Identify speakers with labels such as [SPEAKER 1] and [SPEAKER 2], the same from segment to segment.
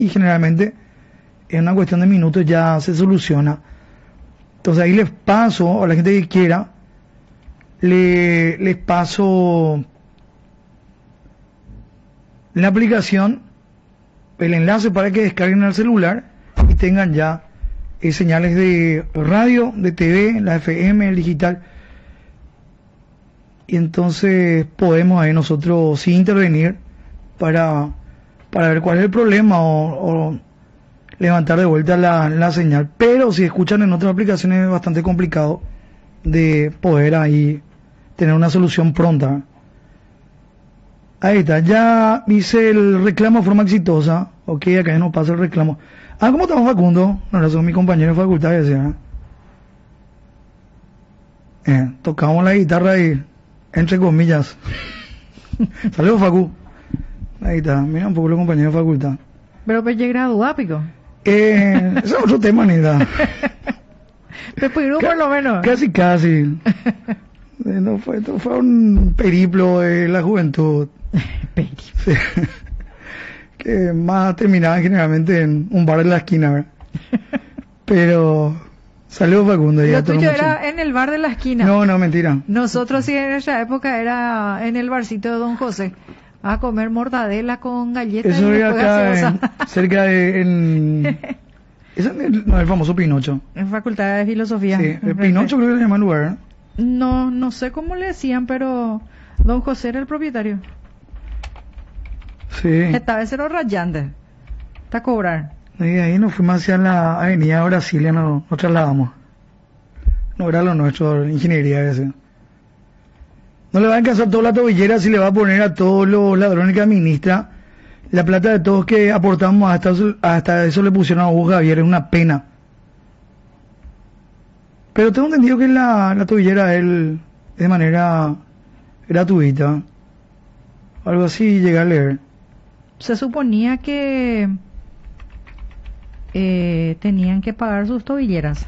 [SPEAKER 1] y generalmente en una cuestión de minutos ya se soluciona. Entonces ahí les paso a la gente que quiera, les paso la aplicación, el enlace para que descarguen al celular y tengan ya señales de radio, de TV, la FM, el digital. Y entonces podemos ahí nosotros sí intervenir para ver cuál es el problema o levantar de vuelta la señal. Pero si escuchan en otras aplicaciones es bastante complicado de poder ahí tener una solución pronta. Ahí está, ya hice el reclamo de forma exitosa. Ok, acá ya no pasa el reclamo. ¿Cómo estamos, Facundo? No, no, son mis compañeros de facultad, decía. Tocamos la guitarra y entre comillas. Saludos, Facu. Ahí está, mira un poco los compañeros de facultad.
[SPEAKER 2] Pero pues ya graduado, pico.
[SPEAKER 1] Ese es otro tema, Nida.
[SPEAKER 2] Pero por lo menos.
[SPEAKER 1] Casi. No fue, esto fue un periplo de la juventud.
[SPEAKER 2] Periplo.
[SPEAKER 1] Sí. Que más terminaba generalmente en un bar de la esquina, ¿verdad? Pero saludos, Facundo.
[SPEAKER 2] Lo tuyo era en el bar de la esquina.
[SPEAKER 1] No, mentira.
[SPEAKER 2] Nosotros sí en esa época era en el barcito de Don José a comer mortadela con galletas.
[SPEAKER 1] Eso
[SPEAKER 2] y
[SPEAKER 1] era acá cerca de ese es el famoso Pinocho.
[SPEAKER 2] En Facultad de Filosofía.
[SPEAKER 1] Sí, el Pinocho creo que se llama el lugar, ¿eh?
[SPEAKER 2] No sé cómo le decían, pero Don José era el propietario.
[SPEAKER 1] Sí.
[SPEAKER 2] Esta vez era rayante. Está a cobrar.
[SPEAKER 1] Y ahí nos fuimos hacia la avenida Brasilia, nos trasladamos. No era lo nuestro, ingeniería ese. No le va a alcanzar toda la tobillera si le va a poner a todos los ladrones que administra. La plata de todos que aportamos hasta eso le pusieron a Hugo Javier, es una pena. Pero tengo entendido que la tobillera es de manera gratuita. Algo así llegué a leer.
[SPEAKER 2] Se suponía que tenían que pagar sus tobilleras.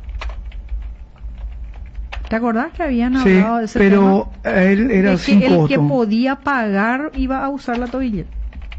[SPEAKER 2] ¿Te acordás que habían hablado de ese tema?
[SPEAKER 1] Pero él era sin costo.
[SPEAKER 2] El que podía pagar iba a usar la tobillera.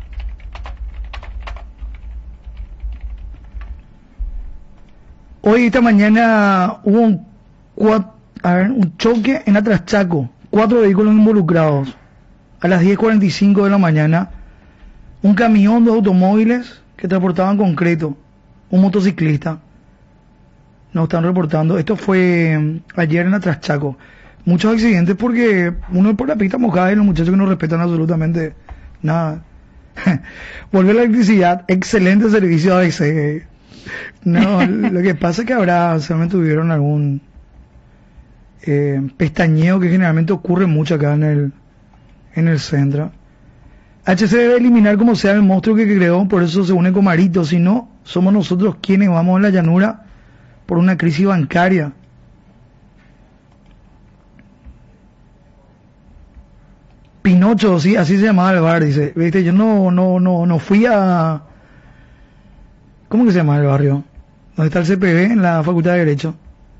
[SPEAKER 1] Hoy, esta mañana, hubo un choque en Atraschaco. 4 vehículos involucrados. A las 10:45 de la mañana, un camión, 2 automóviles que transportaban concreto, un motociclista. Nos están reportando. Esto fue ayer en Atraschaco. Muchos accidentes porque uno por la pista mojada y los muchachos que no respetan absolutamente nada. Volvió la electricidad, excelente servicio ABC. No, lo que pasa es que ahora seguramente tuvieron algún pestañeo que generalmente ocurre mucho acá en el centro. HC debe eliminar como sea el monstruo que creó, por eso se une con Marito, si no, somos nosotros quienes vamos a la llanura por una crisis bancaria. Pinocho, sí, así se llamaba el bar, dice. Viste, yo no fui a... ¿Cómo que se llama el barrio? ¿Dónde está el CPB? En la Facultad de Derecho.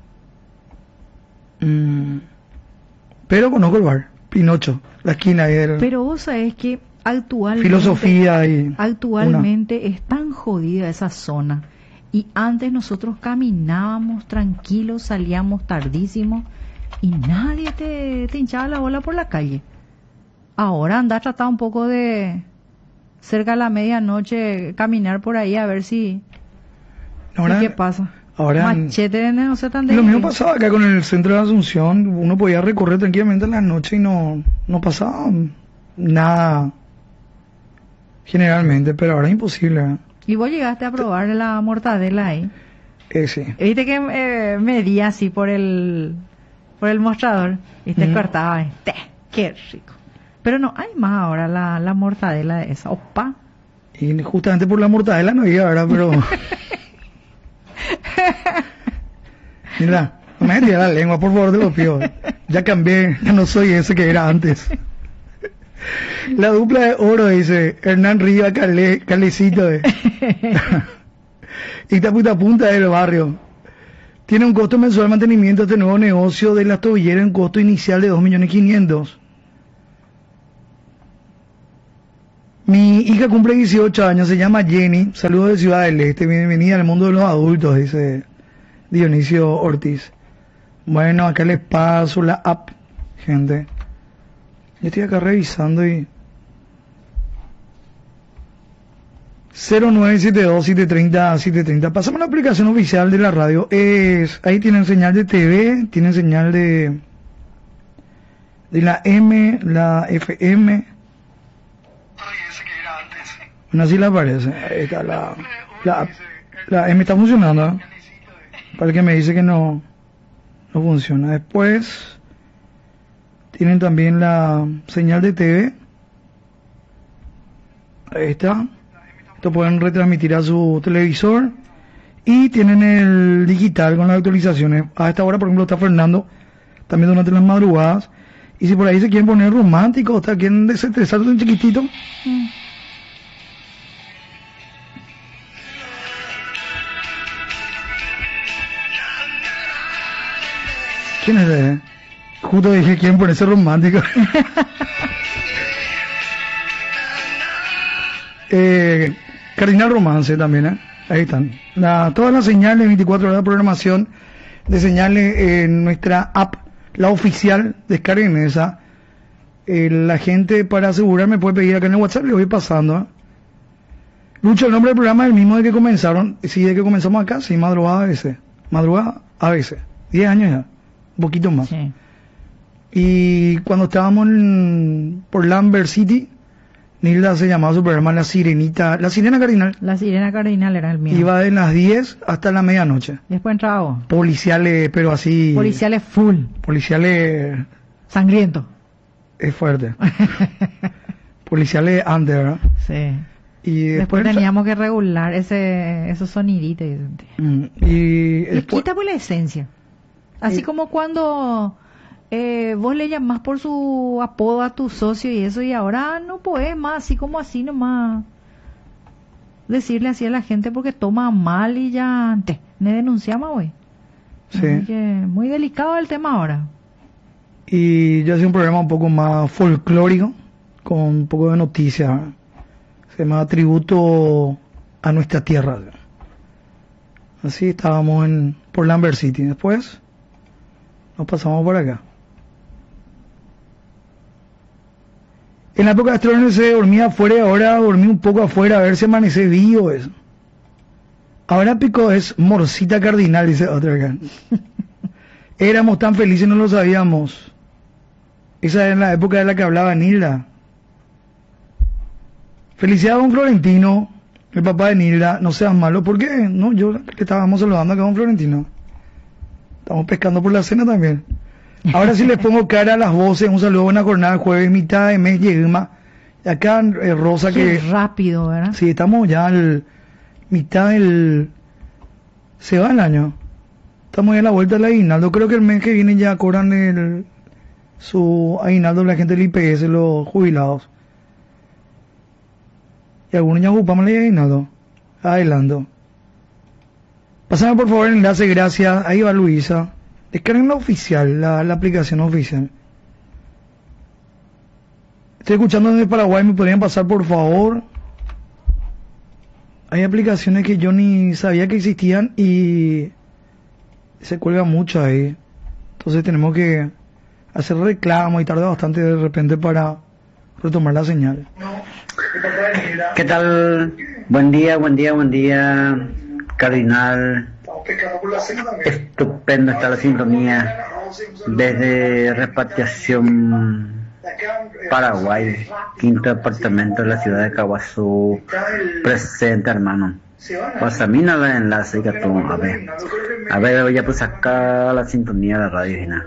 [SPEAKER 1] Pero conozco el bar, Pinocho, la esquina ahí del...
[SPEAKER 2] Pero vos sabés que actualmente...
[SPEAKER 1] Filosofía y...
[SPEAKER 2] Actualmente es tan jodida esa zona. Y antes nosotros caminábamos tranquilos, salíamos tardísimo y nadie te hinchaba la bola por la calle. Ahora anda a tratar un poco de cerca de la medianoche caminar por ahí a ver si qué pasa.
[SPEAKER 1] Ahora
[SPEAKER 2] Machete, no sé tan de...
[SPEAKER 1] Lo mismo pasaba acá con el centro de Asunción, uno podía recorrer tranquilamente en la noche y no pasaba nada generalmente, pero ahora es imposible, ¿eh?
[SPEAKER 2] ¿Y vos llegaste a probar la mortadela ahí?
[SPEAKER 1] Sí.
[SPEAKER 2] Viste que medía así por el mostrador y te cortaba. ¡Qué rico! Pero no hay más ahora la mortadela de esa. ¡Opa!
[SPEAKER 1] Y justamente por la mortadela no había, ¿verdad? Pero... Mira, no me tirar la lengua, por favor, te lo pido. Ya cambié, ya no soy ese que era antes. La dupla de oro, dice Hernán Riva Calecito. Y esta puta punta del barrio. Tiene un costo mensual de mantenimiento de este nuevo negocio de las tobilleras, un costo inicial de 2.500.000. Mi hija cumple 18 años, se llama Jenny, saludos de Ciudad del Este, bienvenida al mundo de los adultos, dice Dionisio Ortiz. Bueno, acá les paso la app, gente. Yo estoy acá revisando y... 0972-730-730. Pasamos a la aplicación oficial de la radio. Ahí tienen señal de TV, tienen señal de la M, la FM. Bueno, así le aparece. Ahí está la M está funcionando, ¿eh? Para el que me dice que no funciona. Después tienen también la señal de TV. Ahí está. Esto pueden retransmitir a su televisor. Y tienen el digital con las actualizaciones. A esta hora, por ejemplo, está Fernando, también durante las madrugadas. Y si por ahí se quieren poner románticos, quieren desestresar un chiquitito. ¿Quién es ese? Justo dije, ¿quién ponerse romántico? Cardinal Romance también, ¿eh? Ahí están. Todas las señales, 24 horas de programación de señales en nuestra app, la oficial, descarguen esa. La gente, para asegurar, me puede pedir acá en el WhatsApp, le voy pasando, ¿eh? Lucho, el nombre del programa es el mismo de que comenzaron. Sí, de que comenzamos acá, sí, Madrugada ABC. Madrugada ABC. 10 años ya, un poquito más.
[SPEAKER 2] Sí.
[SPEAKER 1] Y cuando estábamos por Lambert City, Nilda se llamaba su programa La Sirenita, La Sirena Cardinal.
[SPEAKER 2] La Sirena Cardinal era el mío.
[SPEAKER 1] Iba de las 10 hasta la medianoche.
[SPEAKER 2] Después entraba vos.
[SPEAKER 1] Policiales, pero así...
[SPEAKER 2] Policiales full.
[SPEAKER 1] Policiales...
[SPEAKER 2] Sangriento.
[SPEAKER 1] Es fuerte. Policiales under, ¿no?
[SPEAKER 2] Sí.
[SPEAKER 1] Y
[SPEAKER 2] después teníamos que regular esos soniditos.
[SPEAKER 1] Y
[SPEAKER 2] les quita pues la esencia. Así como cuando... vos le llamás por su apodo a tu socio y eso, y ahora no podés más, así como así nomás decirle así a la gente porque toma mal y ya me denunciamos hoy.
[SPEAKER 1] Sí.
[SPEAKER 2] Así que muy delicado el tema ahora.
[SPEAKER 1] Y yo hacía un programa un poco más folclórico, con un poco de noticias. Se llama Tributo a Nuestra Tierra. Así estábamos por Lambert City. Después nos pasamos por acá. En la época de Astrones se dormía afuera y ahora dormí un poco afuera a ver si amanece vivo eso. Ahora pico es morcita cardinal, dice otra acá. Éramos tan felices, no lo sabíamos. Esa era la época de la que hablaba Nilda. Felicidades a don Florentino, el papá de Nilda. No seas malo, ¿por qué? No, yo le estábamos saludando acá a don Florentino. Estamos pescando por la cena también. Ahora sí les pongo cara a las voces. Un saludo, buena jornada, jueves, mitad de mes, llegma. Acá Rosa
[SPEAKER 2] Qué
[SPEAKER 1] que...
[SPEAKER 2] rápido, ¿verdad?
[SPEAKER 1] Sí, estamos ya al mitad del... Se va el año. Estamos ya a la vuelta del aguinaldo. Creo que el mes que viene ya cobran su aguinaldo la gente del IPS, los jubilados. Y algunos ya ocupamos el aguinaldo. Adelando. Pásame por favor el enlace, gracias. Ahí va Luisa. Descarguen la oficial, la aplicación oficial. Estoy escuchando desde Paraguay, ¿me podrían pasar por favor? Hay aplicaciones que yo ni sabía que existían y se cuelga mucho ahí. Entonces tenemos que hacer reclamo y tarda bastante de repente para retomar la señal.
[SPEAKER 3] ¿Qué tal? Buen día, Cardinal. Estupendo está la sintonía desde Repatriación Paraguay, quinto departamento de la ciudad de Caguazú, presente, hermano. Pues a mí no la enlace que tú, a ver, voy a pues acá la sintonía de la radio, Gina.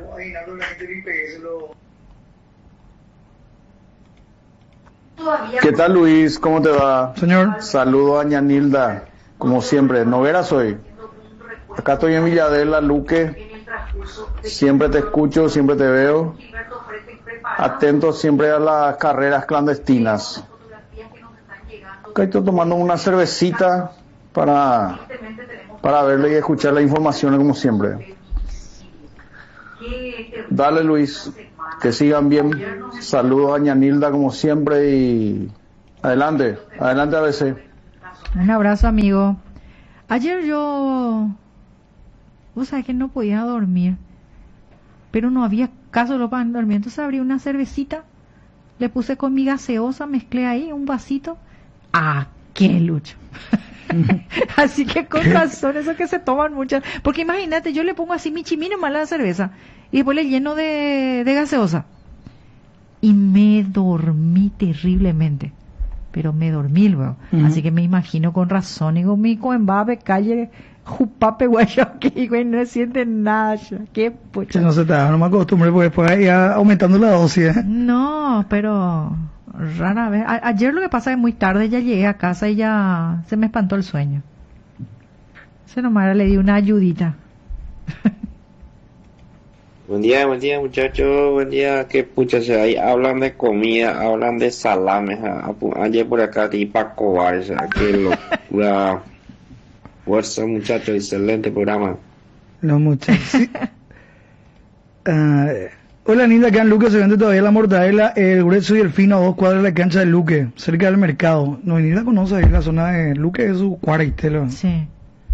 [SPEAKER 4] ¿Qué tal, Luis? ¿Cómo te va?
[SPEAKER 1] Señor.
[SPEAKER 4] Saludo a Ñanilda, como siempre. Noguera soy. Acá estoy en Villadela, Luque. Siempre te escucho, siempre te veo. Atento siempre a las carreras clandestinas. Acá estoy tomando una cervecita para verle y escuchar la información como siempre. Dale, Luis. Que sigan bien. Saludos a Ñanilda como siempre y Adelante, adelante ABC.
[SPEAKER 2] Un abrazo, amigo. Ayer vos sabés que no podía dormir, pero no había caso lo para dormir. Entonces abrí una cervecita, le puse con mi gaseosa, mezclé ahí un vasito. ¡Ah, qué lucha! Así que con razón, eso que se toman muchas. Porque imagínate, yo le pongo así mi chimino mal a la cerveza y después le lleno de gaseosa. Y me dormí terriblemente. Pero me dormí luego. Así que me imagino con razón. Digo, mi coembabe, calle, jupape, guayo, que güey, no siente nada. Qué pucha.
[SPEAKER 1] No se te da, no me acostumbré, porque después ya aumentando la dosis, ¿eh?
[SPEAKER 2] No, pero rara vez. Ayer lo que pasa es muy tarde, ya llegué a casa y ya se me espantó el sueño. Se nomás le di una ayudita.
[SPEAKER 5] Buen día muchachos, buen día, qué pucha sea ahí, hablan de comida, hablan de salames, ayer por acá de Ipacobar, o sea, qué locura, fuerza muchachos, excelente programa.
[SPEAKER 1] No, muchachos, sí. Hola Nilda, acá en Luque se vende todavía la mortadela, el grueso y el fino a 2 cuadras de la cancha de Luque, cerca del mercado. No, Nilda conoce ahí la zona de Luque, es su cuarentela.
[SPEAKER 2] Sí.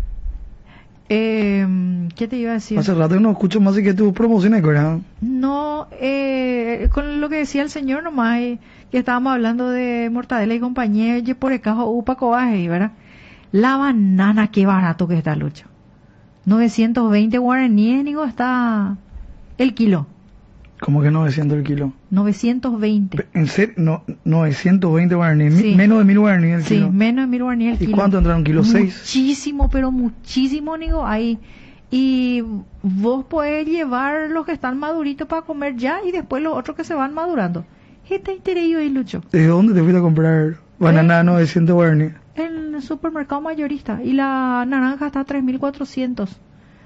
[SPEAKER 2] ¿Qué te iba a decir?
[SPEAKER 1] Hace rato no escucho más y que tus promociones, ¿verdad?
[SPEAKER 2] No, con lo que decía el señor nomás, que estábamos hablando de mortadela y compañía, y por el cajo upa cobaje, ¿verdad? La banana, qué barato que está, Lucho. 920 guaraníes, digo, está el kilo.
[SPEAKER 1] ¿Cómo que 900 el kilo?
[SPEAKER 2] 920.
[SPEAKER 1] ¿En serio? No, 920 guaraníes,
[SPEAKER 2] Sí.
[SPEAKER 1] Menos de 1000 guaraníes el kilo.
[SPEAKER 2] Sí, menos de 1000 guaraníes el
[SPEAKER 1] ¿Y
[SPEAKER 2] kilo.
[SPEAKER 1] cuánto entra un kilo? 6.
[SPEAKER 2] Muchísimo, pero muchísimo, digo, ahí. Y vos podés llevar los que están maduritos para comer ya y después los otros que se van madurando. Este interés ahí, Lucho.
[SPEAKER 1] ¿De dónde te fuiste a comprar banana 900 guaraníes?
[SPEAKER 2] En el supermercado mayorista. Y la naranja está a 3400.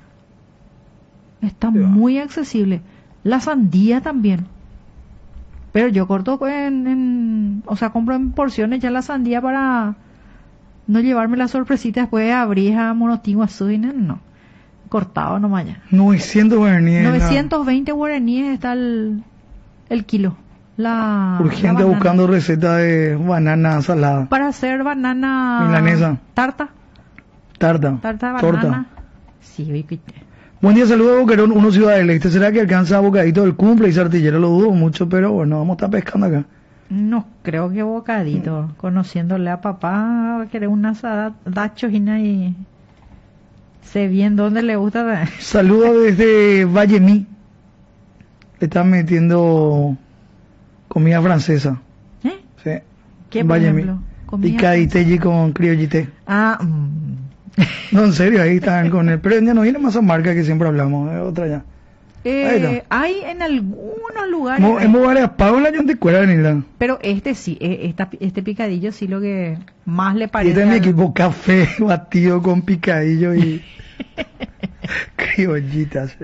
[SPEAKER 2] Está muy accesible. La sandía también. Pero yo corto o sea, compro en porciones ya la sandía para no llevarme la sorpresita después de abrir a monotingo azul. No. Cortado nomás ya.
[SPEAKER 1] 900 guaraníes.
[SPEAKER 2] 920 guaraníes está el kilo.
[SPEAKER 1] Urgente
[SPEAKER 2] la
[SPEAKER 1] buscando receta de banana salada.
[SPEAKER 2] para hacer banana
[SPEAKER 1] Milanesa.
[SPEAKER 2] Tarta de banana.
[SPEAKER 1] Torta.
[SPEAKER 2] Sí, oíste.
[SPEAKER 1] Buen día, saludos de Boquerón, 1 Ciudad del Este. ¿Será que alcanza bocadito del cumple y artillero? Lo dudo mucho, pero bueno, vamos a estar pescando acá.
[SPEAKER 2] No creo que bocadito. Conociéndole a papá, va a querer una dachojina y sé bien dónde le gusta.
[SPEAKER 1] Saludos desde Vallemí. Le están metiendo comida francesa.
[SPEAKER 2] ¿Eh?
[SPEAKER 1] Sí.
[SPEAKER 2] ¿Qué, por
[SPEAKER 1] Vallemí.
[SPEAKER 2] ejemplo? Comida
[SPEAKER 1] Picaditelli con criollité.
[SPEAKER 2] Ah,
[SPEAKER 1] No, en serio, ahí están con el... Pero ya no viene más a marca que siempre hablamos, otra ya.
[SPEAKER 2] hay en algunos lugares.
[SPEAKER 1] Hemos varias pagos la John de Cuera, Nilda.
[SPEAKER 2] Pero este sí, este picadillo sí lo que más le
[SPEAKER 1] Y
[SPEAKER 2] parece.
[SPEAKER 1] este es mi equipo café batido con picadillo y criollitas.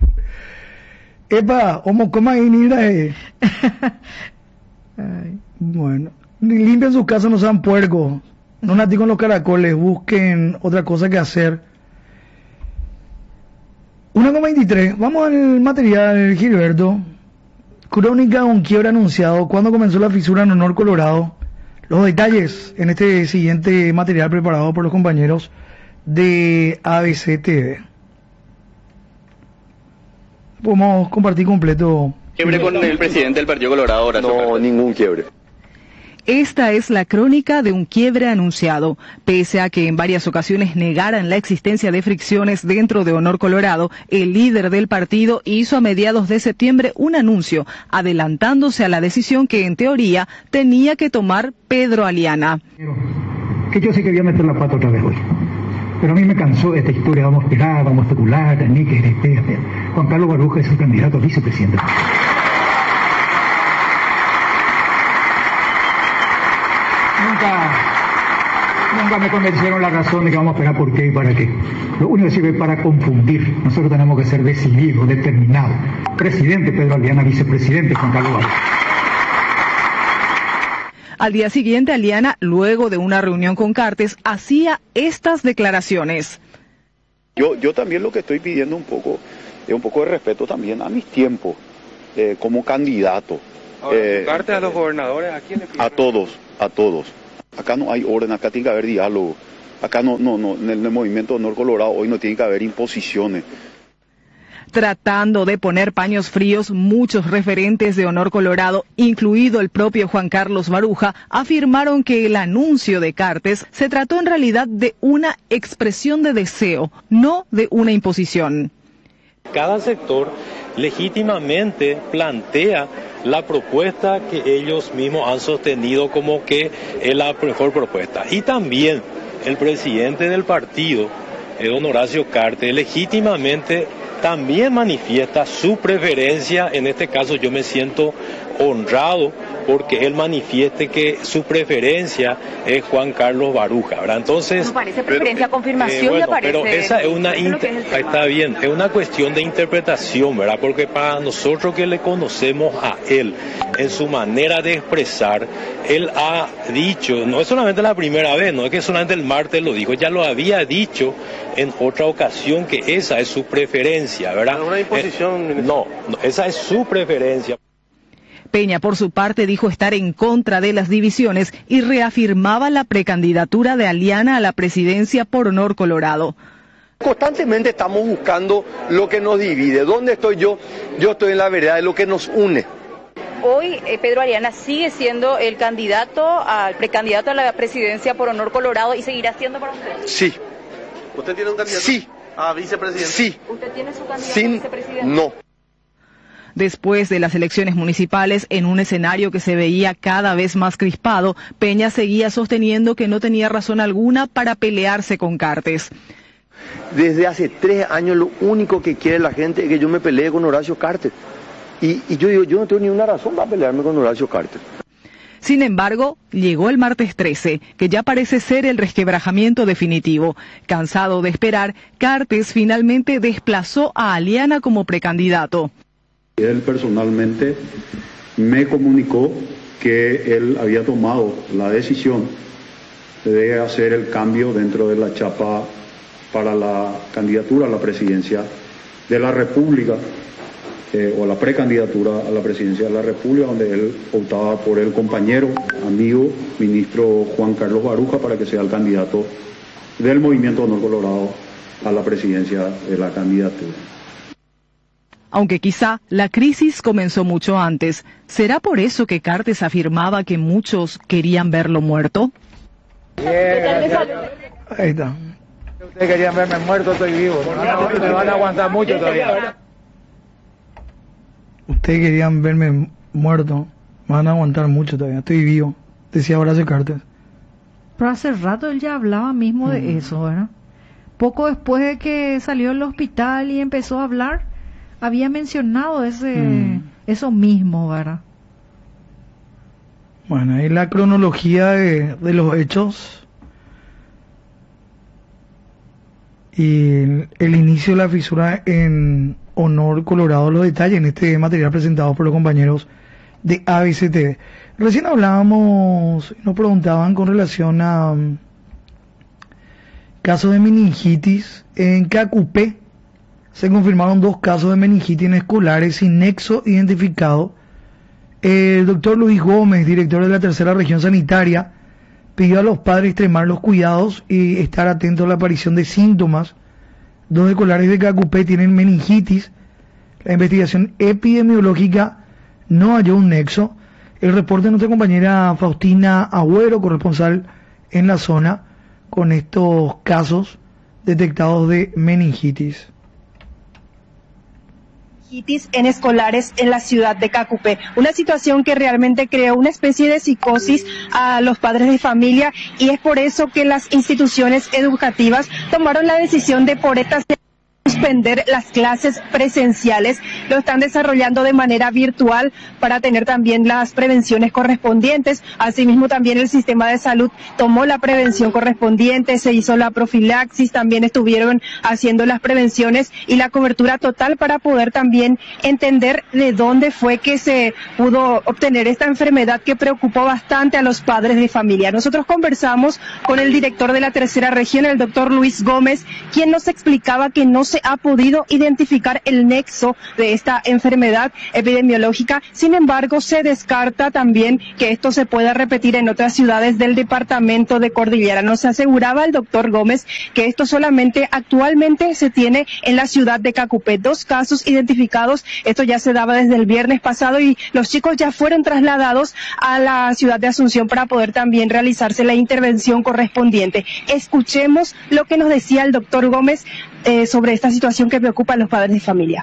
[SPEAKER 1] Epa, ¿cómo coma ahí, Nilda?
[SPEAKER 2] Ay.
[SPEAKER 1] Bueno, limpian sus casas, no sean puercos. No nati con los caracoles, busquen otra cosa que hacer. 1,23. Vamos al material, Gilberto. Crónica de un quiebre anunciado. ¿Cuándo comenzó la fisura en Honor Colorado? Los detalles en este siguiente material preparado por los compañeros de ABC TV. Podemos compartir completo.
[SPEAKER 6] Quiebre con el presidente del Partido Colorado, Horacio
[SPEAKER 7] No,
[SPEAKER 6] Cartes.
[SPEAKER 7] ningún quiebre.
[SPEAKER 8] Esta es la crónica de un quiebre anunciado. Pese a que en varias ocasiones negaran la existencia de fricciones dentro de Honor Colorado, el líder del partido hizo a mediados de septiembre un anuncio, adelantándose a la decisión que en teoría tenía que tomar Pedro Aliana.
[SPEAKER 9] Que yo sé que voy a meter la pata otra vez hoy. Pero a mí me cansó esta historia, vamos a esperar, vamos a especular, ni que espérate. Juan Carlos Baruja es el candidato a vicepresidente. Nunca me convencieron la razón de que vamos a esperar por qué y para qué. Lo único que sirve es para confundir. Nosotros tenemos que ser decididos, determinados. Presidente Pedro Aliana, vicepresidente Juan Carlos Baruja.
[SPEAKER 8] Al día siguiente, Aliana, luego de una reunión con Cartes, hacía estas declaraciones.
[SPEAKER 7] Yo también lo que estoy pidiendo un poco es un poco de respeto también a mis tiempos como candidato.
[SPEAKER 6] ¿Cartas a los gobernadores? ¿A quién le piden?
[SPEAKER 7] A todos. Acá no hay orden, acá tiene que haber diálogo. Acá no, en el movimiento Honor Colorado hoy no tiene que haber imposiciones.
[SPEAKER 8] Tratando de poner paños fríos, muchos referentes de Honor Colorado, incluido el propio Juan Carlos Baruja, afirmaron que el anuncio de Cartes se trató en realidad de una expresión de deseo, no de una imposición.
[SPEAKER 10] Cada sector legítimamente plantea la propuesta que ellos mismos han sostenido como que es la mejor propuesta. Y también el presidente del partido, don Horacio Cartes, legítimamente también manifiesta su preferencia. En este caso yo me siento honrado porque él manifieste que su preferencia es Juan Carlos Baruja, ¿verdad? Entonces,
[SPEAKER 11] no parece preferencia, confirmación,
[SPEAKER 10] bueno,
[SPEAKER 11] parece,
[SPEAKER 10] pero esa es una está bien, es una cuestión de interpretación, ¿verdad? Porque para nosotros que le conocemos a él en su manera de expresar, él ha dicho, no es solamente la primera vez, no es que solamente el martes lo dijo, ya lo había dicho en otra ocasión que esa es su preferencia, ¿verdad?
[SPEAKER 6] ¿Una imposición?
[SPEAKER 10] No, esa es su preferencia.
[SPEAKER 8] Peña, por su parte, dijo estar en contra de las divisiones y reafirmaba la precandidatura de Aliana a la presidencia por Honor Colorado.
[SPEAKER 12] Constantemente estamos buscando lo que nos divide. ¿Dónde estoy yo? Yo estoy en la vereda de lo que nos une.
[SPEAKER 11] Hoy Pedro Aliana sigue siendo el precandidato a la presidencia por Honor Colorado y seguirá siendo para usted.
[SPEAKER 12] Sí.
[SPEAKER 6] ¿Usted tiene un candidato?
[SPEAKER 12] Sí.
[SPEAKER 6] ¿A vicepresidente?
[SPEAKER 12] Sí.
[SPEAKER 11] ¿Usted tiene su candidato a vicepresidente?
[SPEAKER 12] No.
[SPEAKER 8] Después de las elecciones municipales, en un escenario que se veía cada vez más crispado, Peña seguía sosteniendo que no tenía razón alguna para pelearse con Cartes.
[SPEAKER 12] Desde hace 3 años lo único que quiere la gente es que yo me pelee con Horacio Cartes. Y yo digo, yo no tengo ni una razón para pelearme con Horacio Cartes.
[SPEAKER 8] Sin embargo, llegó el martes 13, que ya parece ser el resquebrajamiento definitivo. Cansado de esperar, Cartes finalmente desplazó a Aliana como precandidato.
[SPEAKER 13] Él personalmente me comunicó que él había tomado la decisión de hacer el cambio dentro de la chapa para la candidatura a la presidencia de la República, o la precandidatura a la presidencia de la República, donde él optaba por el compañero, amigo, ministro Juan Carlos Baruja, para que sea el candidato del Movimiento Honor Colorado a la presidencia de la candidatura.
[SPEAKER 8] Aunque quizá la crisis comenzó mucho antes, ¿será por eso que Cartes afirmaba que muchos querían verlo muerto?
[SPEAKER 1] Ahí está.
[SPEAKER 14] Ustedes querían verme muerto, estoy vivo. Me van a aguantar mucho todavía.
[SPEAKER 1] Ustedes querían verme muerto, me van a aguantar mucho todavía, estoy vivo, decía Horacio Cartes.
[SPEAKER 2] Pero hace rato él ya hablaba mismo de eso, ¿verdad? Poco después de que salió del hospital y empezó a hablar, había mencionado eso mismo, ¿verdad?
[SPEAKER 1] Bueno, ahí la cronología de los hechos y el inicio de la fisura en Honor Colorado, los detalles en este material presentado por los compañeros de ABCTV. Recién hablábamos, nos preguntaban con relación a casos de meningitis en Cacupé. Se confirmaron 2 casos de meningitis en escolares sin nexo identificado. El doctor Luis Gómez, director de la tercera región sanitaria, pidió a los padres extremar los cuidados y estar atentos a la aparición de síntomas. 2 escolares de Cacupé tienen meningitis. La investigación epidemiológica no halló un nexo. El reporte de nuestra compañera Faustina Agüero, corresponsal en la zona, con estos casos detectados de meningitis.
[SPEAKER 15] En escolares en la ciudad de Cacupé, una situación que realmente creó una especie de psicosis a los padres de familia, y es por eso que las instituciones educativas tomaron la decisión de por esta suspender las clases presenciales. Lo están desarrollando de manera virtual para tener también las prevenciones correspondientes. Asimismo, también el sistema de salud tomó la prevención correspondiente, se hizo la profilaxis, también estuvieron haciendo las prevenciones y la cobertura total para poder también entender de dónde fue que se pudo obtener esta enfermedad que preocupó bastante a los padres de familia. Nosotros conversamos con el director de la tercera región, el doctor Luis Gómez, quien nos explicaba que no se ha podido identificar el nexo de esta enfermedad epidemiológica. Sin embargo, se descarta también que esto se pueda repetir en otras ciudades del departamento de Cordillera. Nos aseguraba el doctor Gómez que esto solamente actualmente se tiene en la ciudad de Cacupé. 2 casos identificados, esto ya se daba desde el viernes pasado y los chicos ya fueron trasladados a la ciudad de Asunción para poder también realizarse la intervención correspondiente. Escuchemos lo que nos decía el doctor Gómez sobre esta situación que preocupa a los padres de familia.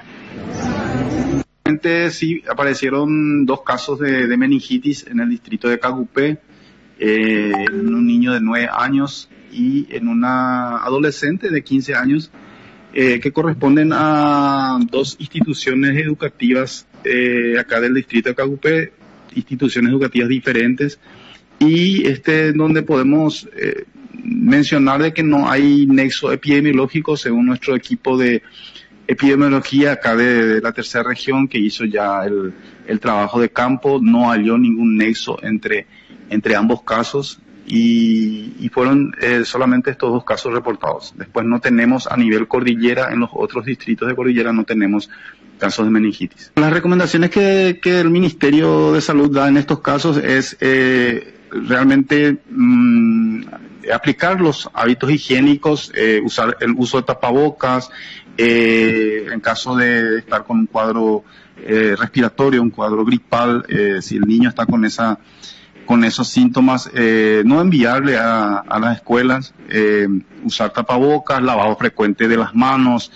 [SPEAKER 16] Sí, aparecieron 2 casos de meningitis en el distrito de Cacupé, en un niño de 9 años y en una adolescente de 15 años, que corresponden a 2 instituciones educativas acá del distrito de Cacupé, instituciones educativas diferentes, y donde podemos mencionar de que no hay nexo epidemiológico según nuestro equipo de epidemiología acá de la tercera región, que hizo ya el trabajo de campo. No halló ningún nexo entre ambos casos y fueron solamente estos 2 casos reportados. Después no tenemos a nivel cordillera, en los otros distritos de cordillera no tenemos casos de meningitis. Las recomendaciones que el Ministerio de Salud da en estos casos es realmente aplicar los hábitos higiénicos, usar el uso de tapabocas, en caso de estar con un cuadro respiratorio, un cuadro gripal, si el niño está con esos síntomas, no enviarle a las escuelas, usar tapabocas, lavado frecuente de las manos,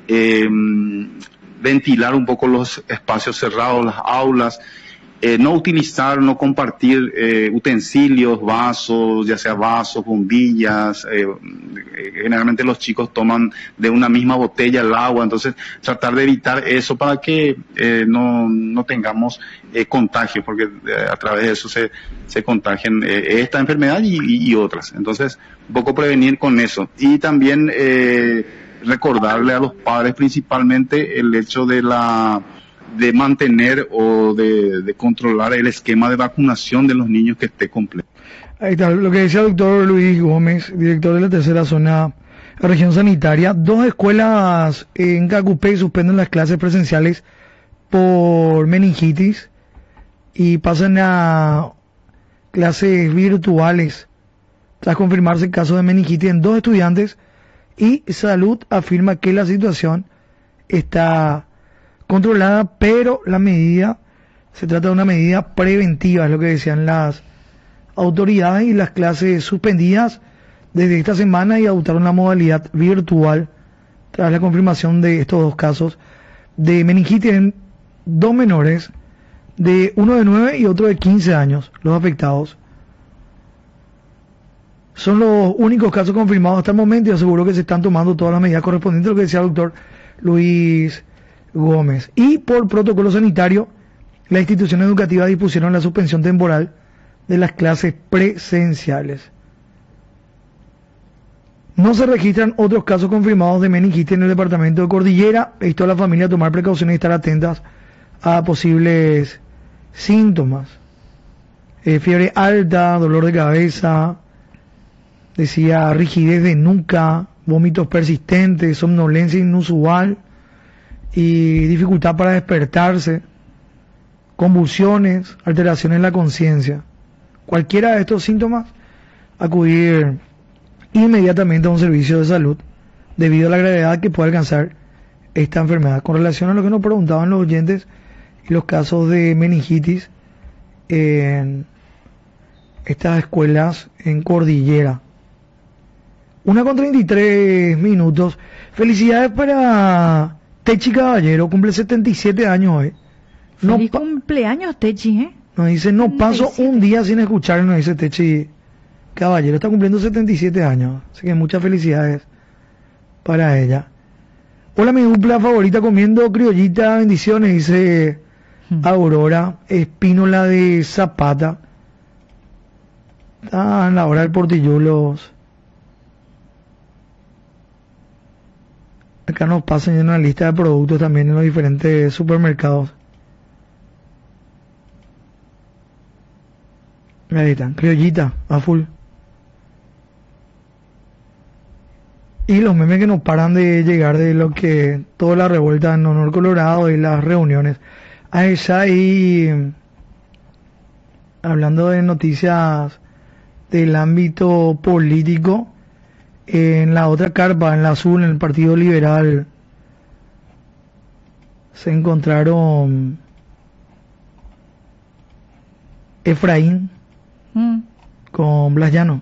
[SPEAKER 16] ventilar un poco los espacios cerrados, las aulas, no utilizar, no compartir utensilios, vasos, ya sea vasos, bombillas. Generalmente los chicos toman de una misma botella el agua, entonces tratar de evitar eso para que no tengamos contagios, porque a través de eso se contagian esta enfermedad y otras. Entonces, un poco prevenir con eso. Y también recordarle a los padres principalmente el hecho de mantener o de controlar el esquema de vacunación de los niños que esté completo.
[SPEAKER 1] Ahí está lo que decía el doctor Luis Gómez, director de la tercera zona región sanitaria. 2 escuelas en Cacupé suspenden las clases presenciales por meningitis y pasan a clases virtuales tras confirmarse el caso de meningitis en 2 estudiantes, y Salud afirma que la situación está controlada, pero la medida se trata de una medida preventiva, es lo que decían las autoridades, y las clases suspendidas desde esta semana y adoptaron la modalidad virtual tras la confirmación de estos 2 casos de meningitis en 2 menores, de uno de 9 y otro de 15 años, los afectados. Son los únicos casos confirmados hasta el momento y aseguro que se están tomando todas las medidas correspondientes, lo que decía el doctor Luis Gómez. Y por protocolo sanitario, las instituciones educativas dispusieron la suspensión temporal de las clases presenciales. No se registran otros casos confirmados de meningitis en el departamento de Cordillera. Esto a la familia tomar precauciones y estar atentas a posibles síntomas. Fiebre alta, dolor de cabeza, decía rigidez de nuca, vómitos persistentes, somnolencia inusual y dificultad para despertarse, convulsiones, alteraciones en la conciencia. Cualquiera de estos síntomas, acudir inmediatamente a un servicio de salud debido a la gravedad que puede alcanzar esta enfermedad. Con relación a lo que nos preguntaban los oyentes y los casos de meningitis en estas escuelas en Cordillera. 1:33. Felicidades para Techi Caballero, cumple 77 años hoy.
[SPEAKER 2] Feliz cumpleaños, Techi, ¿eh?
[SPEAKER 1] Nos dice, no paso un día sin escuchar, nos dice Techi Caballero, está cumpliendo 77 años, así que muchas felicidades para ella. Hola, mi dupla favorita comiendo criollita, bendiciones, dice Aurora Espínola de Zapata. Está en la hora del Portilluelos. Acá nos pasan una lista de productos también en los diferentes supermercados. Ahí están, criollita, a full. Y los memes que no paran de llegar de lo que toda la revuelta en Honor Colorado y las reuniones. A esa ahí, hablando de noticias del ámbito político, en la otra carpa, en la azul, en el Partido Liberal, se encontraron Efraín con Blas Llano.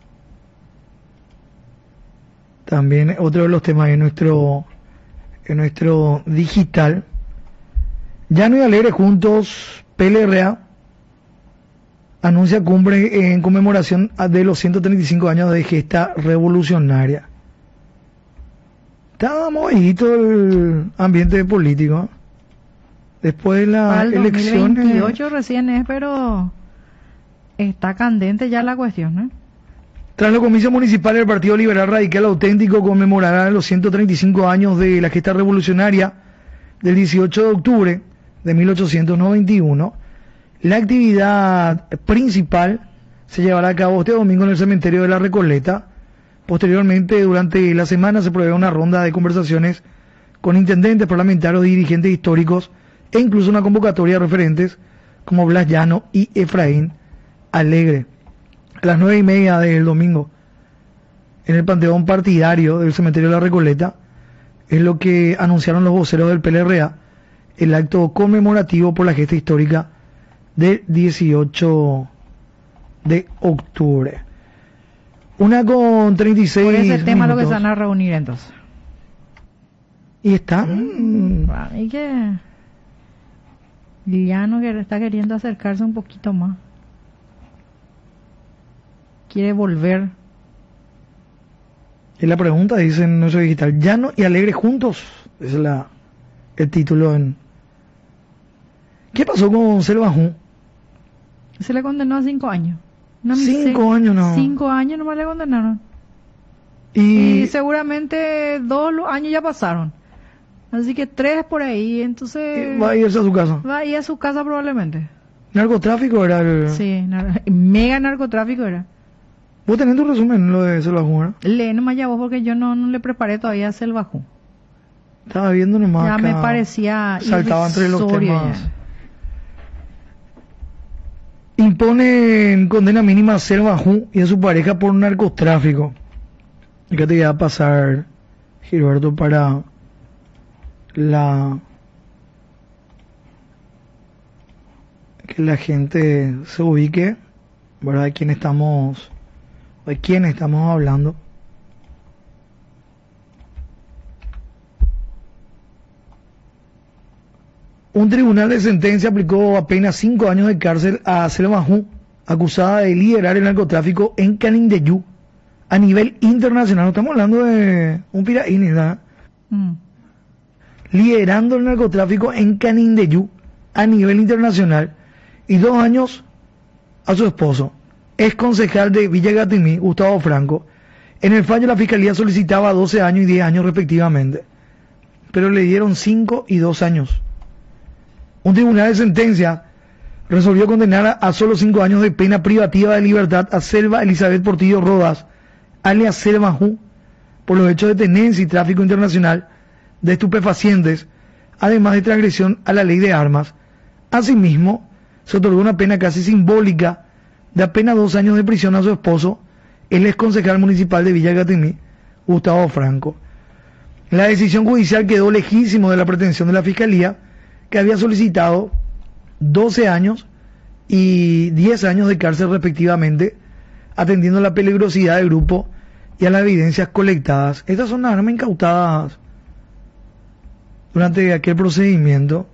[SPEAKER 1] También otro de los temas en nuestro digital. Llano y Alegre juntos, PLRA anuncia cumbre en conmemoración de los 135 años de gesta revolucionaria. Estaba movidito el ambiente político. Después de las elecciones...
[SPEAKER 2] 2028 recién es, pero está candente ya la cuestión, ¿eh?
[SPEAKER 1] Tras los comicios municipales, el Partido Liberal Radical Auténtico conmemorará los 135 años de la gesta revolucionaria del 18 de octubre de 1891. La actividad principal se llevará a cabo este domingo en el cementerio de la Recoleta. Posteriormente, durante la semana, se prevé una ronda de conversaciones con intendentes, parlamentarios, dirigentes históricos e incluso una convocatoria de referentes como Blas Llano y Efraín Alegre. A las 9:30 del domingo, en el panteón partidario del cementerio de la Recoleta, es lo que anunciaron los voceros del PLRA, el acto conmemorativo por la gesta histórica del 18 de octubre. 1:36.
[SPEAKER 2] Por ese tema
[SPEAKER 1] minutos.
[SPEAKER 2] lo que se van a reunir entonces.
[SPEAKER 1] Y están...
[SPEAKER 2] Y que Llano que está queriendo acercarse un poquito más. Quiere volver.
[SPEAKER 1] Y la pregunta dice en nuestro digital, Llano y Alegre juntos. Es el título en... ¿Qué pasó con Selvajú?
[SPEAKER 2] Se le condenó a 5 años.
[SPEAKER 1] 5 años no.
[SPEAKER 2] 5 años nomás le condenaron.
[SPEAKER 1] Y
[SPEAKER 2] seguramente 2 años ya pasaron. Así que 3 por ahí, entonces...
[SPEAKER 1] va a irse a su casa.
[SPEAKER 2] Va a ir a su casa probablemente.
[SPEAKER 1] ¿Narcotráfico era el...?
[SPEAKER 2] Sí, mega narcotráfico era.
[SPEAKER 1] ¿Vos tenés tu resumen lo de Selvajú, no?
[SPEAKER 2] Lee nomás ya vos porque yo no le preparé todavía a Selvajú.
[SPEAKER 1] Estaba viendo nomás
[SPEAKER 2] ya
[SPEAKER 1] acá,
[SPEAKER 2] me parecía
[SPEAKER 1] saltaba entre los temas.
[SPEAKER 2] Ya.
[SPEAKER 1] Imponen condena mínima a Selvajú y a su pareja por narcotráfico. ¿Y qué te iba a pasar, Gilberto, para que la gente se ubique, ¿verdad? De quién estamos hablando. Un tribunal de sentencia aplicó apenas 5 años de cárcel a Selvajú, acusada de liderar el narcotráfico en Canindeyú a nivel internacional. No estamos hablando de un piraíni, ¿verdad? Liderando el narcotráfico en Canindeyú a nivel internacional, y 2 años a su esposo, ex concejal de Villa Gatimí, Gustavo Franco. En el fallo la fiscalía solicitaba 12 años y 10 años respectivamente, pero le dieron 5 y 2 años. Un tribunal de sentencia resolvió condenar a solo 5 años de pena privativa de libertad a Selva Elizabeth Portillo Rodas, alias Selvajú, por los hechos de tenencia y tráfico internacional de estupefacientes, además de transgresión a la ley de armas. Asimismo, se otorgó una pena casi simbólica de apenas 2 años de prisión a su esposo, el ex concejal municipal de Villa Gatimí, Gustavo Franco. La decisión judicial quedó lejísimo de la pretensión de la Fiscalía, que había solicitado 12 años y 10 años de cárcel respectivamente, atendiendo a la peligrosidad del grupo y a las evidencias colectadas. Estas son las armas incautadas durante aquel procedimiento.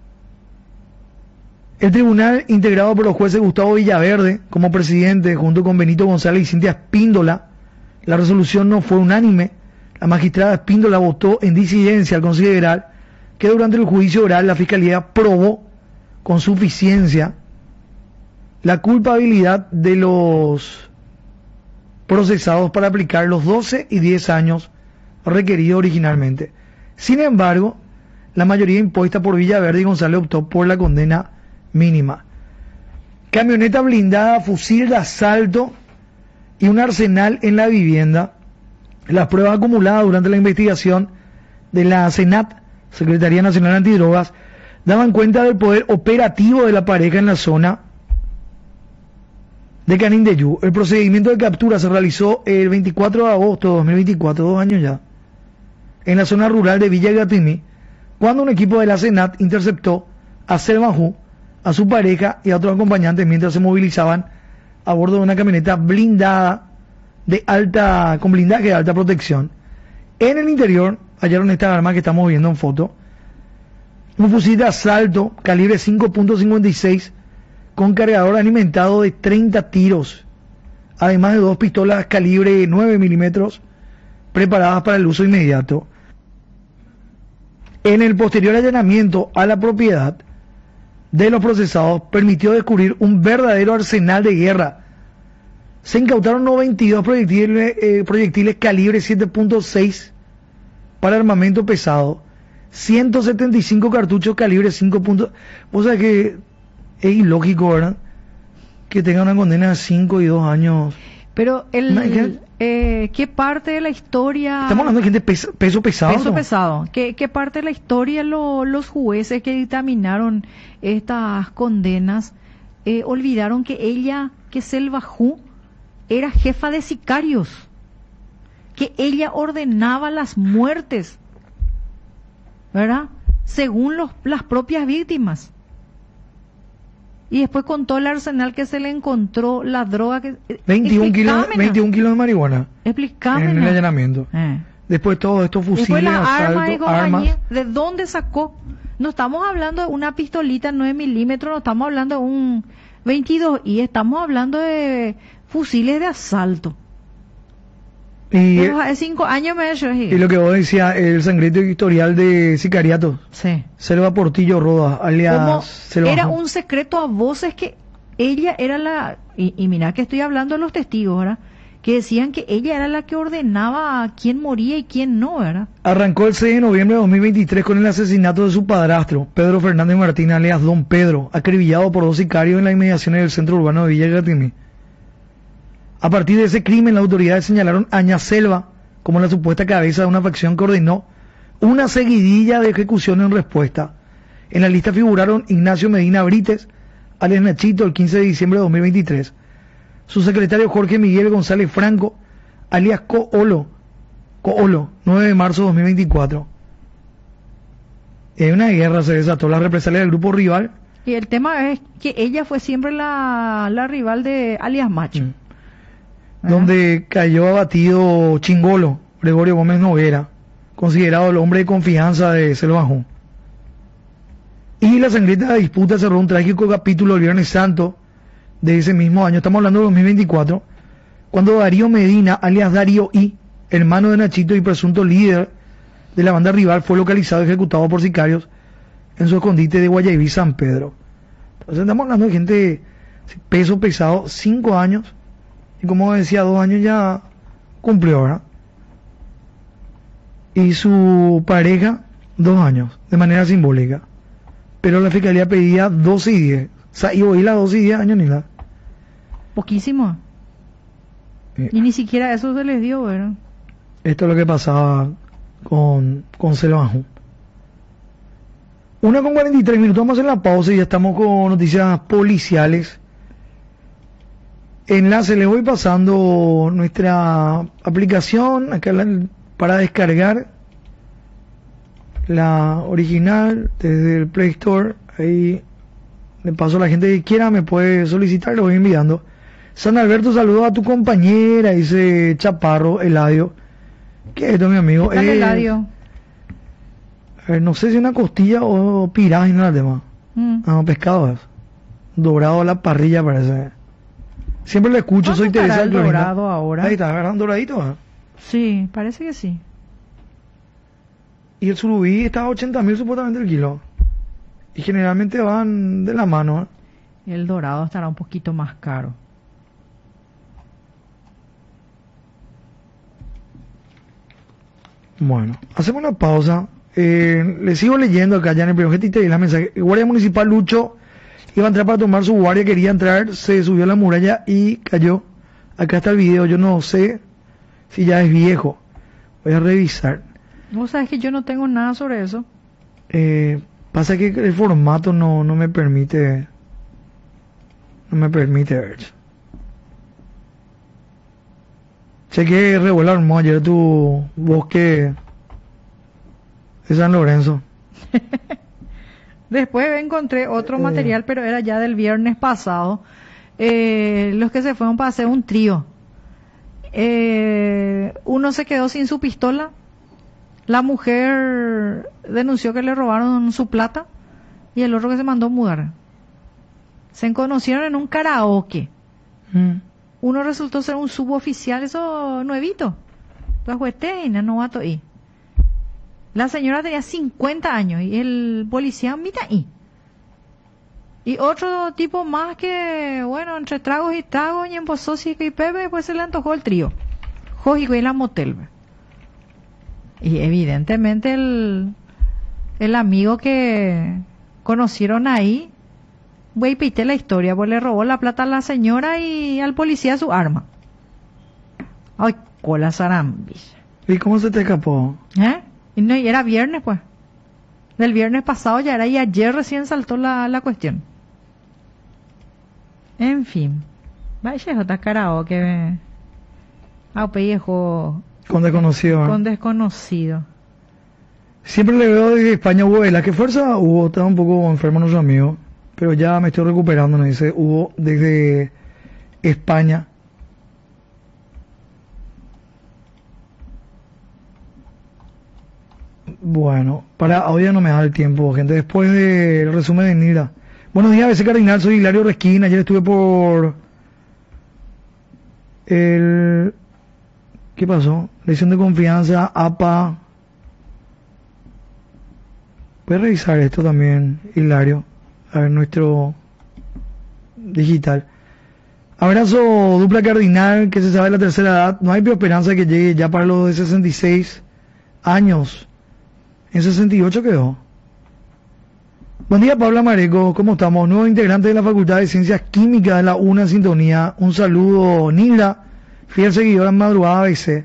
[SPEAKER 1] El tribunal, integrado por los jueces Gustavo Villaverde como presidente, junto con Benito González y Cintia Espíndola, la resolución no fue unánime. La magistrada Espíndola votó en disidencia al considerar que durante el juicio oral la Fiscalía probó con suficiencia la culpabilidad de los procesados para aplicar los 12 y 10 años requeridos originalmente. Sin embargo, la mayoría impuesta por Villaverde y González optó por la condena mínima. Camioneta blindada, fusil de asalto y un arsenal en la vivienda. Las pruebas acumuladas durante la investigación de la SENAT, Secretaría Nacional Antidrogas, daban cuenta del poder operativo de la pareja en la zona de Canindeyú. El procedimiento de captura se realizó el 24 de agosto de 2024, 2 años ya, en la zona rural de Villa Gatimí, cuando un equipo de la SENAT interceptó a Selvajú, a su pareja y a otros acompañantes mientras se movilizaban a bordo de una camioneta blindada con blindaje de alta protección. En el interior hallaron esta arma que estamos viendo en foto, un fusil de asalto calibre 5.56 con cargador alimentado de 30 tiros, además de 2 pistolas calibre 9 milímetros preparadas para el uso inmediato. En el posterior allanamiento a la propiedad de los procesados permitió descubrir un verdadero arsenal de guerra. Se incautaron 92 proyectiles calibre 7.6 para armamento pesado, 175 cartuchos calibre 5. O sea que es ilógico, ¿verdad?, que tenga una condena de 5 y 2 años.
[SPEAKER 2] Pero ¿qué parte de la historia?
[SPEAKER 1] Estamos hablando de gente peso pesado.
[SPEAKER 2] Peso pesado. ¿Qué parte de la historia los jueces que dictaminaron estas condenas olvidaron que Selvajú era jefa de sicarios, que ella ordenaba las muertes, ¿verdad?, según las propias víctimas? Y después con todo el arsenal que se le encontró, la droga que...
[SPEAKER 1] 21 kilos de marihuana.
[SPEAKER 2] Explícame.
[SPEAKER 1] En el allanamiento. Después todos estos fusiles,
[SPEAKER 2] armas. ¿De dónde sacó? No estamos hablando de una pistolita 9 milímetros, no estamos hablando de un 22, y estamos hablando de fusiles de asalto.
[SPEAKER 1] Y,
[SPEAKER 2] hace 5 años me he hecho.
[SPEAKER 1] Y lo que vos decías, el sangriento historial de sicariatos.
[SPEAKER 2] Sí.
[SPEAKER 1] Selva Portillo Rodas, alias Selva.
[SPEAKER 2] Era un secreto a voces que ella era la... Y mira que estoy hablando de los testigos, ¿verdad?, que decían que ella era la que ordenaba a quién moría y quién no, ¿verdad?
[SPEAKER 1] Arrancó el 6 de noviembre de 2023 con el asesinato de su padrastro, Pedro Fernández Martín, alias Don Pedro, acribillado por 2 sicarios en las inmediaciones del centro urbano de Villa Gatimí. A partir de ese crimen, las autoridades señalaron a Ña Selva como la supuesta cabeza de una facción que ordenó una seguidilla de ejecución en respuesta. En la lista figuraron Ignacio Medina Brites, alias Nachito, el 15 de diciembre de 2023. Su secretario Jorge Miguel González Franco, alias Coolo, 9 de marzo de 2024. En una guerra se desató la represalia del grupo rival.
[SPEAKER 2] Y el tema es que ella fue siempre la rival de alias Macho.
[SPEAKER 1] Donde cayó abatido Chingolo, Gregorio Gómez Noguera, considerado el hombre de confianza de Selvajú. Y la sangrienta disputa cerró un trágico capítulo el Viernes Santo de ese mismo año, estamos hablando de 2024, cuando Darío Medina, alias Darío I, hermano de Nachito y presunto líder de la banda rival, fue localizado y ejecutado por sicarios en su escondite de Guayaquil, San Pedro. Entonces estamos hablando de gente peso pesado, 5 años, y como decía, 2 años ya cumplió, ¿verdad? Y su pareja, 2 años, de manera simbólica. Pero la fiscalía pedía 12 y 10. O sea, y hoy las 12 y 10 años ni nada.
[SPEAKER 2] Poquísimo. Y ni siquiera eso se les dio, ¿verdad?
[SPEAKER 1] Esto es lo que pasaba con Selvajú. 1:43, vamos a hacer la pausa y ya estamos con noticias policiales. Enlace, les voy pasando nuestra aplicación acá para descargar la original desde el Play Store. Ahí le paso a la gente que quiera, me puede solicitar, lo voy enviando. San Alberto, saludos a tu compañera, dice Chaparro Eladio. ¿Qué es esto, mi amigo?
[SPEAKER 2] ¿Qué tal, Eladio?
[SPEAKER 1] No sé si una costilla o piraña, no es el tema. No, pescado es. Dorado a la parrilla parece. Siempre lo escucho, soy Teresa del
[SPEAKER 2] dorado ahora.
[SPEAKER 1] Ahí está, agarrando doradito, ¿eh?
[SPEAKER 2] Sí, parece que sí.
[SPEAKER 1] Y el surubí está a 80.000 supuestamente el kilo. Y generalmente van de la mano, ¿eh?
[SPEAKER 2] El dorado estará un poquito más caro.
[SPEAKER 1] Bueno, hacemos una pausa. Le sigo leyendo acá ya en el primer y la mensaje. El guardia municipal Lucho iba a entrar para tomar su guardia, quería entrar, se subió a la muralla y cayó. Acá está el video, yo no sé si ya es viejo. Voy a revisar.
[SPEAKER 2] Vos sabés que yo no tengo nada sobre eso.
[SPEAKER 1] Pasa que el formato no me permite ver. Sé que revuela ayer tu bosque de San Lorenzo.
[SPEAKER 2] Después encontré otro material, pero era ya del viernes pasado. Los que se fueron para hacer un trío. Uno se quedó sin su pistola. La mujer denunció que le robaron su plata y el otro que se mandó a mudar. Se conocieron en un karaoke. Uno resultó ser un suboficial, eso nuevito. Novato y la señora tenía 50 años y el policía mitad y otro tipo más que, bueno, entre tragos y tragos y empezó y Pepe, pues se le antojó el trío. Jojico y la motel. Y evidentemente el amigo que conocieron ahí, güey, pité la historia, pues le robó la plata a la señora y al policía su arma. Ay, cola zarambilla.
[SPEAKER 1] ¿Y cómo se te escapó?
[SPEAKER 2] Y no, y era viernes, pues. Del viernes pasado ya era, y ayer recién saltó la cuestión. En fin. Vaya, otra karaoke. Pellejo.
[SPEAKER 1] Con desconocido.
[SPEAKER 2] Con desconocido.
[SPEAKER 1] Siempre le veo desde España, Hugo. ¿Qué fuerza? Hugo, estaba un poco enfermo nuestro amigo, pero ya me estoy recuperando, nos dice Hugo desde España. Bueno, para hoy ya no me da el tiempo, gente. Después del resumen de Nira. Buenos días, ABC Cardinal, soy Hilario Resquín. Ayer estuve por el... ¿Qué pasó? Lesión de confianza, APA. Voy a revisar esto también, Hilario. A ver, nuestro digital. Abrazo, dupla Cardinal, que se sabe de la tercera edad. No hay peor esperanza que llegue ya para los de 66 años. En 68 quedó. Buen día, Pablo Mareco, ¿cómo estamos? Nuevo integrante de la Facultad de Ciencias Químicas de la UNA Sintonía. Un saludo, Nilda, fiel seguidora en madrugada ABC.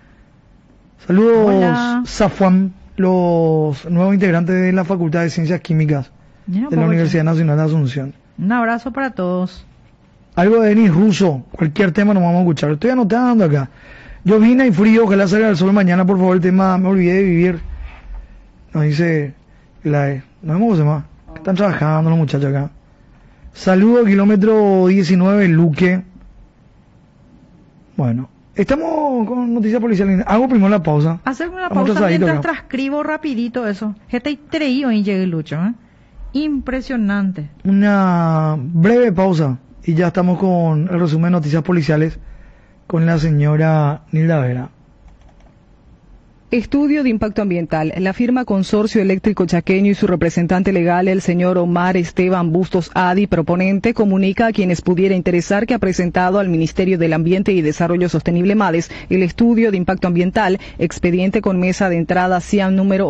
[SPEAKER 1] Saludos, Zafuán, los nuevos integrantes de la Facultad de Ciencias Químicas de la Universidad Nacional de Asunción.
[SPEAKER 2] Un abrazo para todos.
[SPEAKER 1] Algo de Denis Russo, cualquier tema nos vamos a escuchar. Estoy anotando acá. Llovina y frío, ojalá salga el sol mañana, por favor. El tema, me olvidé de vivir. Nos dice la no vemos más. Están trabajando los muchachos acá. Saludo, kilómetro 19, Luque. Bueno, estamos con noticias policiales. Hago primero la pausa.
[SPEAKER 2] Hacer una pausa mientras transcribo rapidito eso. Gente treído en llegue Lucho, Impresionante.
[SPEAKER 1] Una breve pausa y ya estamos con el resumen de noticias policiales con la señora Nilda Vera.
[SPEAKER 8] Estudio de impacto ambiental. La firma Consorcio Eléctrico Chaqueño y su representante legal, el señor Omar Esteban Bustos Adi, proponente, comunica a quienes pudiera interesar que ha presentado al Ministerio del Ambiente y Desarrollo Sostenible MADES el estudio de impacto ambiental, expediente con mesa de entrada CIAM número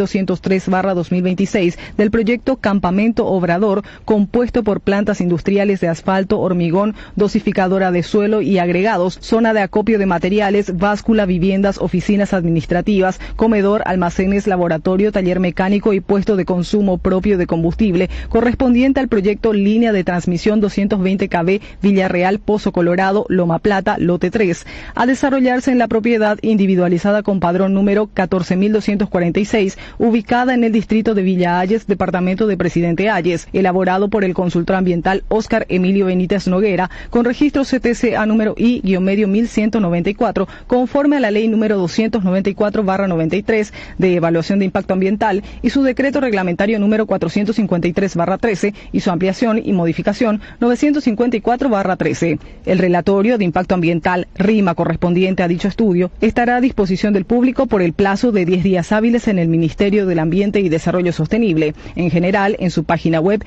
[SPEAKER 8] 8203/2026 del proyecto Campamento Obrador, compuesto por plantas industriales de asfalto, hormigón, dosificadora de suelo y agregados, zona de acopio de materiales, báscula, viviendas, oficinas administrativas, comedor, almacenes, laboratorio, taller mecánico y puesto de consumo propio de combustible, correspondiente al proyecto Línea de Transmisión 220 kV Villarreal, Pozo Colorado, Loma Plata, lote 3, a desarrollarse en la propiedad individualizada con padrón número 14.246, ubicada en el distrito de Villa Hayes, departamento de Presidente Hayes, elaborado por el consultor ambiental Óscar Emilio Benítez Noguera, con registro CTCA número I-medio 1194, conforme a la ley número 294/93 de evaluación de impacto ambiental y su decreto reglamentario número 453/13 y su ampliación y modificación 954/13. El relatorio de impacto ambiental, RIMA, correspondiente a dicho estudio, estará a disposición del público por el plazo de 10 días hábiles en el Ministerio del Ambiente y Desarrollo Sostenible, en general en su página web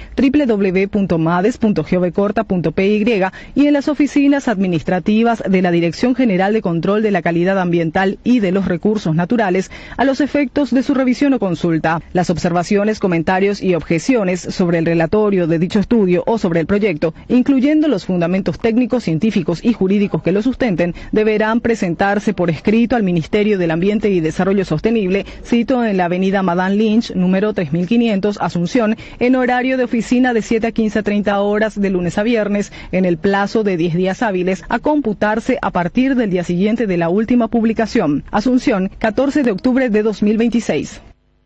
[SPEAKER 8] www.mades.govcorta.py y en las oficinas administrativas de la Dirección General de Control de la Calidad Ambiental y de los Recursos Naturales naturales a los efectos de su revisión o consulta. Las observaciones, comentarios y objeciones sobre el relatorio de dicho estudio o sobre el proyecto, incluyendo los fundamentos técnicos, científicos y jurídicos que lo sustenten, deberán presentarse por escrito al Ministerio del Ambiente y Desarrollo Sostenible, sito en la avenida Madame Lynch, número 3500, Asunción, en horario de oficina de 7 a 15:30 horas de lunes a viernes, en el plazo de 10 días hábiles, a computarse a partir del día siguiente de la última publicación. Asunción, 14 de octubre de 2026.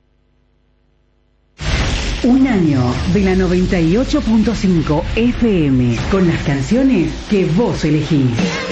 [SPEAKER 17] Un año de la 98.5 FM, con las canciones que vos elegís.